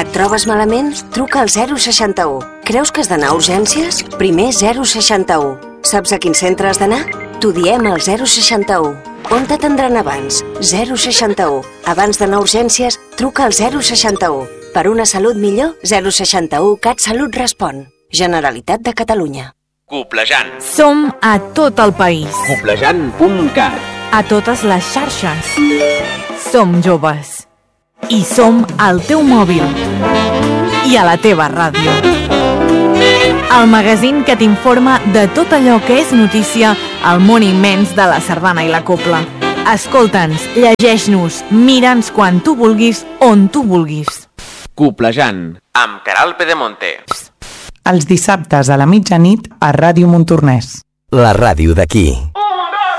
Et trobes malament? Truca al 061. Creus que has d'anar a urgències? Primer 061. Saps a quin centre has d'anar? T'ho diem al 061. On t'atendran abans? 061. Abans d'anar a urgències, truca al 061. Per una salut millor, 061 CatSalut respon. Generalitat de Catalunya. Coplejant. Som a tot el país. Coplejant.cat. A totes les xarxes. Som joves. I som al teu mòbil. I a la teva ràdio. El magazín que t'informa de tot allò que és notícia al món immens de la sardana i la copla. Escolta'ns, llegeix-nos, mira'ns quan tu vulguis, on tu vulguis. Coplejant, amb Caral Pedemonte. Els dissabtes a la mitjanit a Ràdio Montornès. La ràdio d'aquí.